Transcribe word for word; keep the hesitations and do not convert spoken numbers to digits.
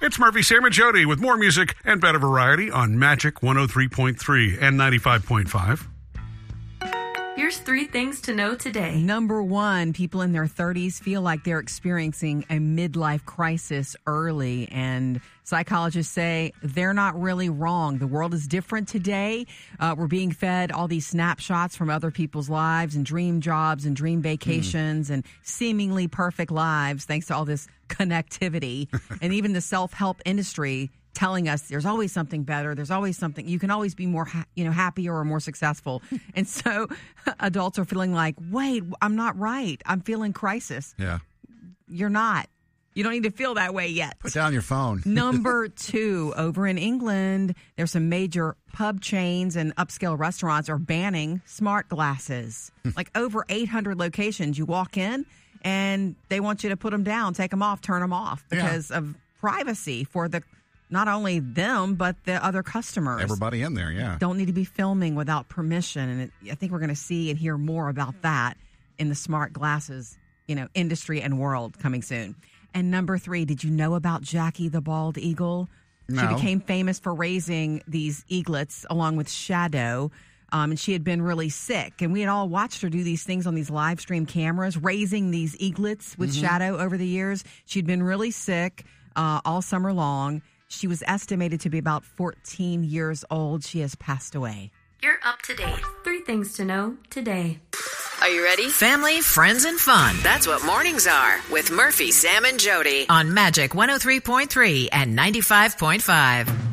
It's Murphy, Sam, and Jody with more music and better variety on Magic one oh three point three and ninety-five point five. Here's three things to know today. Number one, people in their thirties feel like they're experiencing a midlife crisis early, and psychologists say they're not really wrong. The world is different today. Uh, we're being fed all these snapshots from other people's lives and dream jobs and dream vacations mm. and seemingly perfect lives thanks to all this connectivity. And even the self-help industry telling us there's always something better. There's always something. You can always be more, ha- you know, happier or more successful. And so adults are feeling like, wait, I'm not right. I'm feeling crisis. Yeah. You're not. You don't need to feel that way yet. Put down your phone. Number two, over in England, there's some major pub chains and upscale restaurants are banning smart glasses. Like over eight hundred locations. You walk in and they want you to put them down, take them off, turn them off because yeah. of privacy for the not only them, but the other customers. Everybody in there, yeah. Don't need to be filming without permission. And it, I think we're going to see and hear more about that in the smart glasses, you know, industry and world coming soon. And number three, did you know about Jackie the bald eagle? No. She became famous for raising these eaglets along with Shadow. Um, and she had been really sick. And we had all watched her do these things on these live stream cameras, raising these eaglets with mm-hmm. Shadow over the years. She'd been really sick uh, all summer long. She was estimated to be about fourteen years old. She has passed away. You're up to date. Three things to know today. Are you ready? Family, friends, and fun. That's what mornings are with Murphy, Sam, and Jody on Magic one oh three point three and ninety-five point five.